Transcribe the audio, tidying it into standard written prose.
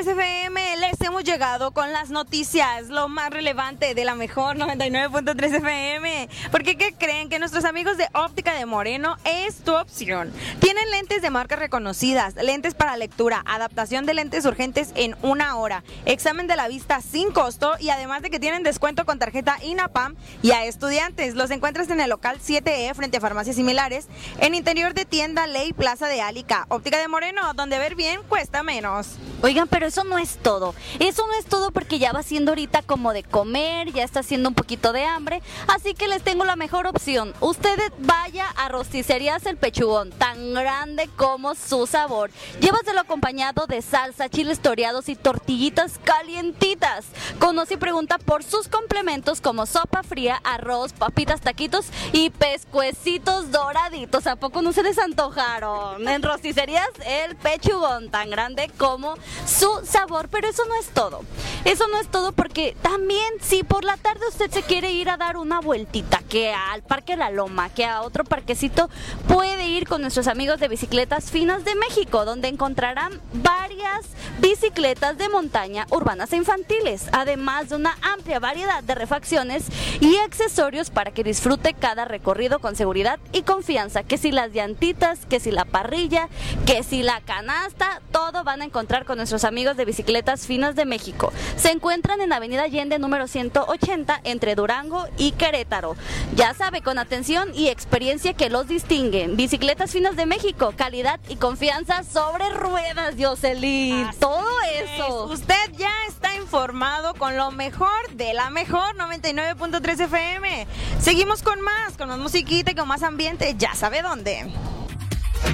99.3 FM, les hemos llegado con las noticias, lo más relevante de la mejor 99.3 FM. Porque ¿qué creen? Que nuestros amigos de Óptica de Moreno es tu opción. Tienen lentes de marcas reconocidas, lentes para lectura, adaptación de lentes urgentes en 1 hora, examen de la vista sin costo y además de que tienen descuento con tarjeta INAPAM y a estudiantes. Los encuentras en el local 7E frente a farmacias similares, en interior de tienda Ley Plaza de Álica. Óptica de Moreno, donde ver bien cuesta menos. Oigan, pero eso no es todo. Eso no es todo porque ya va siendo ahorita como de comer, ya está haciendo un poquito de hambre, así que les tengo la mejor opción. Ustedes vaya a Rosticerías El Pechugón, tan grande como su sabor. Llévaselo acompañado de salsa, chiles toreados y tortillitas calientitas. Conoce y pregunta por sus complementos como sopa fría, arroz, papitas, taquitos y pescuecitos doraditos. ¿A poco no se les antojaron? En Rosticerías El Pechugón, tan grande como su sabor. Pero eso no es todo. Eso no es todo porque también si por la tarde usted se quiere ir a dar una vueltita, que al Parque La Loma, que a otro parquecito, puede ir con nuestros amigos de Bicicletas Finas de México, donde encontrarán varias bicicletas de montaña, urbanas e infantiles, además de una amplia variedad de refacciones y accesorios para que disfrute cada recorrido con seguridad y confianza. Que si las llantitas, que si la parrilla, que si la canasta, todo van a encontrar con nuestros amigos de Bicicletas Finas de México. Se encuentran en Avenida Allende número 180 entre Durango y Querétaro. Ya sabe, con atención y experiencia que los distinguen. Bicicletas Finas de México, calidad y confianza sobre ruedas, Jocelyn. Todo eso. Usted ya está informado con lo mejor de la mejor 99.3 FM. Seguimos con más musiquita y con más ambiente. Ya sabe dónde.